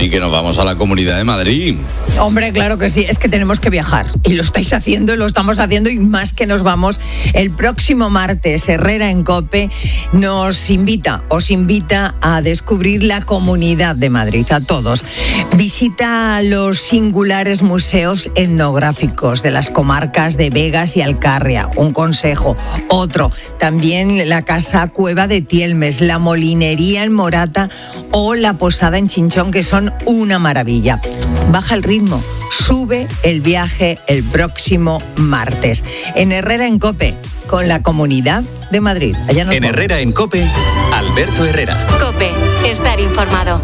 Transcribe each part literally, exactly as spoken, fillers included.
Moni, que nos vamos a la Comunidad de Madrid. Hombre, claro que sí, es que tenemos que viajar y lo estáis haciendo y lo estamos haciendo y más que nos vamos el próximo martes. Herrera en COPE nos invita, os invita a descubrir la Comunidad de Madrid, a todos. Visita los singulares museos etnográficos de las comarcas de Begas y Alcarria, un consejo. Otro, también la Casa Cueva de Tielmes, la Molinería en Morata o la Posada en Chinchón, que son una maravilla. Baja el ritmo, sube el viaje el próximo martes. En Herrera en COPE, con la Comunidad de Madrid. Allá nos en vamos. Herrera en COPE, Alberto Herrera. COPE, estar informado.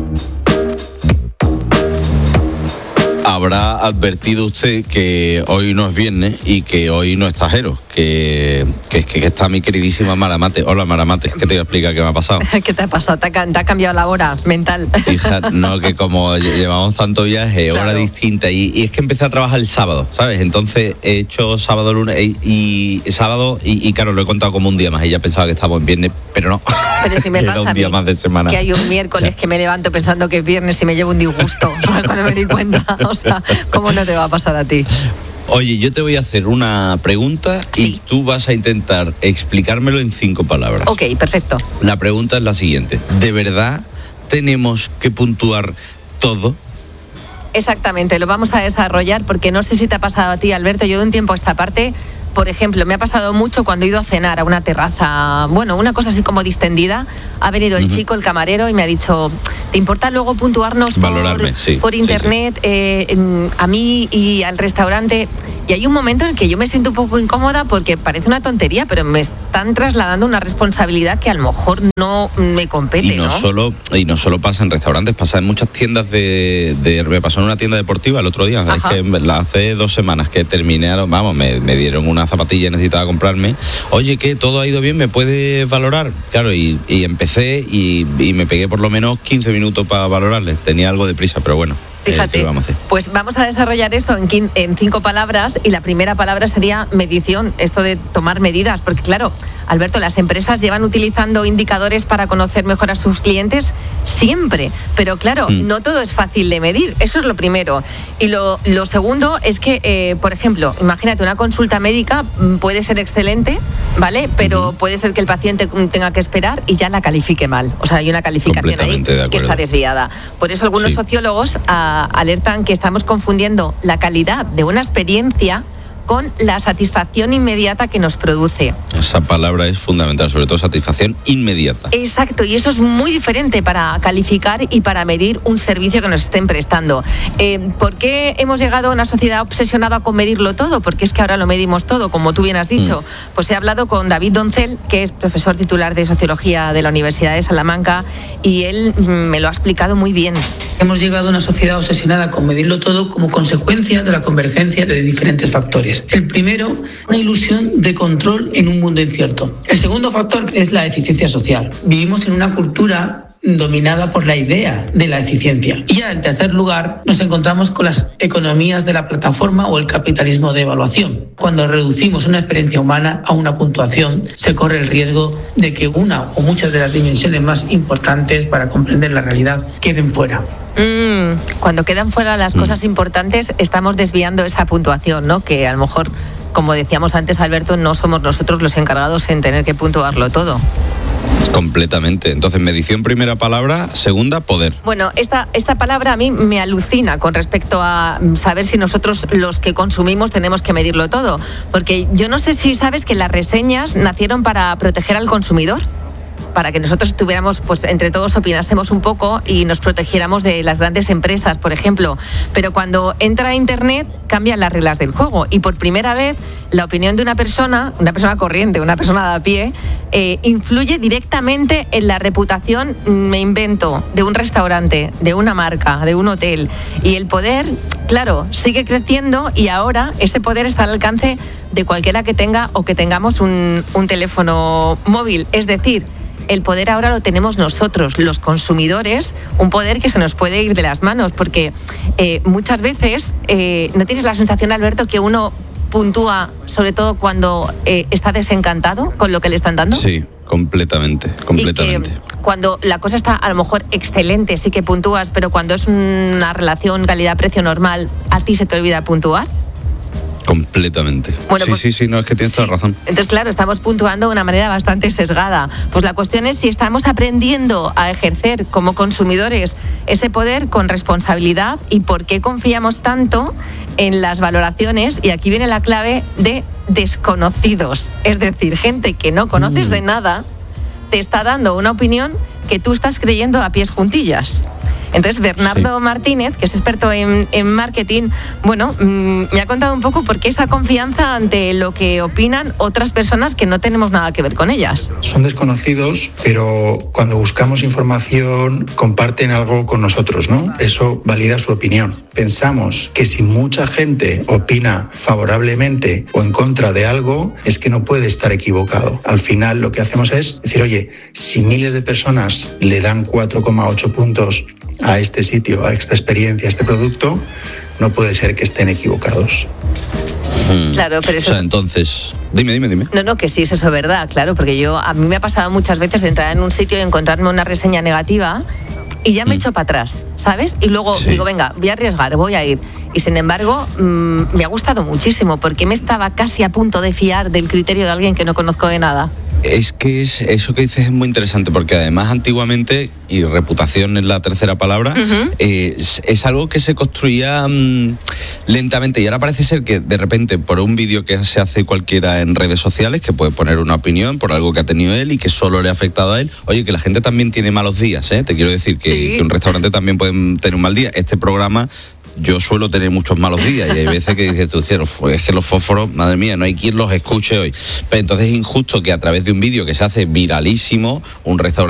Habrá advertido usted que hoy no es viernes y que hoy no es tajero, que, que, que está mi queridísima Maramate. Hola Maramate, ¿qué te voy a explicar qué me ha pasado? ¿Qué te ha pasado? ¿Te ha, te ha cambiado la hora mental? Hija, no, que como llevamos tanto viaje, Claro. hora distinta, y, y es que empecé a trabajar el sábado, ¿sabes? Entonces he hecho sábado, lunes y, y sábado, y, y claro, lo he contado como un día más, ella pensaba que estábamos en viernes, pero no. Pero si me Era pasa un a día mí, más de semana. que hay un miércoles Ya. que me levanto pensando que es viernes y me llevo un disgusto, o sea, cuando me di cuenta, o sea, ¿cómo no te va a pasar a ti? Oye, yo te voy a hacer una pregunta Sí. y tú vas a intentar explicármelo en cinco palabras. Ok, perfecto. La pregunta es la siguiente. ¿De verdad tenemos que puntuar todo? Exactamente, lo vamos a desarrollar porque no sé si te ha pasado a ti, Alberto, yo de un tiempo a esta parte, por ejemplo, me ha pasado mucho cuando he ido a cenar a una terraza, bueno, una cosa así como distendida, ha venido el Ujú. chico, el camarero, y me ha dicho, ¿te importa luego puntuarnos Valorarme, por, sí, por sí, internet eh, en- a mí y al restaurante? Y hay un momento en el que yo me siento un poco incómoda porque parece una tontería, pero me están trasladando una responsabilidad que a lo mejor no me compete, Y no, ¿no? solo y no solo pasa en restaurantes, pasa en muchas tiendas de, de me pasó en una tienda deportiva el otro día. Ajá. Es que la- hace dos semanas que terminé, vamos, me, me dieron una zapatilla y necesitaba comprarme. Oye, ¿qué? ¿Todo ha ido bien? ¿Me puedes valorar? Claro, y, y empecé y, y me pegué por lo menos quince minutos para valorarles. Tenía algo de prisa, pero bueno. eh, ¿qué Fíjate, le vamos a hacer? pues vamos a desarrollar eso en, quin- en cinco palabras y la primera palabra sería medición, esto de tomar medidas, porque claro, Alberto, las empresas llevan utilizando indicadores para conocer mejor a sus clientes siempre, pero claro, Mm. no todo es fácil de medir, eso es lo primero. Y lo, lo segundo es que, eh, por ejemplo, imagínate, una consulta médica mm, puede ser excelente, ¿vale? Pero Ujú. puede ser que el paciente mm, tenga que esperar y ya la califique mal, o sea, hay una calificación ahí Completamente de que acuerdo. está desviada. Por eso algunos Sí. sociólogos ah, alertan que estamos confundiendo la calidad de una experiencia con la satisfacción inmediata que nos produce. Esa palabra es fundamental, sobre todo satisfacción inmediata. Exacto, y eso es muy diferente para calificar y para medir un servicio que nos estén prestando. Eh, ¿Por qué hemos llegado a una sociedad obsesionada con medirlo todo? Porque es que ahora lo medimos todo, como tú bien has dicho. Mm. Pues he hablado con David Doncel, que es profesor titular de Sociología de la Universidad de Salamanca, y él mm, me lo ha explicado muy bien. Hemos llegado a una sociedad obsesionada con medirlo todo como consecuencia de la convergencia de diferentes factores. El primero, una ilusión de control en un mundo incierto. El segundo factor es la eficiencia social. Vivimos en una cultura dominada por la idea de la eficiencia. Y ya en tercer lugar, nos encontramos con las economías de la plataforma o el capitalismo de evaluación. Cuando reducimos una experiencia humana a una puntuación, se corre el riesgo de que una o muchas de las dimensiones más importantes para comprender la realidad queden fuera. Mm, cuando quedan fuera las Mm. cosas importantes, estamos desviando esa puntuación, ¿no? Que a lo mejor, como decíamos antes, Alberto, no somos nosotros los encargados en tener que puntuarlo todo. Completamente. Entonces, medición, primera palabra. Segunda, poder. Bueno, esta, esta palabra a mí me alucina con respecto a saber si nosotros los que consumimos tenemos que medirlo todo. Porque yo no sé si sabes que las reseñas nacieron para proteger al consumidor, para que nosotros estuviéramos, pues entre todos opinásemos un poco y nos protegiéramos de las grandes empresas, por ejemplo. Pero cuando entra a Internet cambian las reglas del juego y por primera vez la opinión de una persona, una persona corriente, una persona de a pie, eh, influye directamente en la reputación, me invento, de un restaurante, de una marca, de un hotel. Y el poder, claro, sigue creciendo y ahora ese poder está al alcance de cualquiera que tenga o que tengamos un, un teléfono móvil. Es decir, el poder ahora lo tenemos nosotros, los consumidores, un poder que se nos puede ir de las manos, porque eh, muchas veces, eh, ¿no tienes la sensación, Alberto, que uno puntúa sobre todo cuando eh, está desencantado con lo que le están dando? Sí, completamente, completamente. Y que cuando la cosa está a lo mejor excelente, sí que puntúas, pero cuando es una relación calidad-precio normal, ¿a ti se te olvida puntuar? Completamente. Bueno, sí, pues, sí, sí, no, es que tienes sí. toda razón. Entonces, claro, estamos puntuando de una manera bastante sesgada. Pues la cuestión es si estamos aprendiendo a ejercer como consumidores ese poder con responsabilidad y por qué confiamos tanto en las valoraciones, y aquí viene la clave, de desconocidos. Es decir, gente que no conoces mm. de nada te está dando una opinión que tú estás creyendo a pies juntillas. Entonces, Bernardo sí. Martínez, que es experto en, en marketing, bueno, mmm, me ha contado un poco por qué esa confianza ante lo que opinan otras personas que no tenemos nada que ver con ellas. Son desconocidos, pero cuando buscamos información comparten algo con nosotros, ¿no? Eso valida su opinión. Pensamos que si mucha gente opina favorablemente o en contra de algo, es que no puede estar equivocado. Al final lo que hacemos es decir, oye, si miles de personas le dan cuatro coma ocho puntos a este sitio, a esta experiencia, a este producto, no puede ser que estén equivocados. Hmm. Claro, pero eso... O sea, entonces... Dime, dime, dime. No, no, que sí, es eso verdad, claro, porque yo, a mí me ha pasado muchas veces de entrar en un sitio y encontrarme una reseña negativa y ya me mm. echo para atrás, ¿sabes? Y luego sí. digo, venga, voy a arriesgar, voy a ir. Y sin embargo, mmm, me ha gustado muchísimo, porque me estaba casi a punto de fiar del criterio de alguien que no conozco de nada. Es que es, eso que dices es muy interesante, porque además antiguamente, y reputación es la tercera palabra, uh-huh. eh, es, es algo que se construía um, lentamente, y ahora parece ser que de repente por un vídeo que se hace cualquiera en redes sociales, que puede poner una opinión por algo que ha tenido él y que solo le ha afectado a él, oye, que la gente también tiene malos días, ¿eh? Te quiero decir que, sí. que un restaurante también puede tener un mal día. Este programa... Yo suelo tener muchos malos días y hay veces que dices tú, cielo, es que los fósforos, madre mía, no hay quien los escuche hoy. Pero entonces es injusto que a través de un vídeo que se hace viralísimo, un restaurante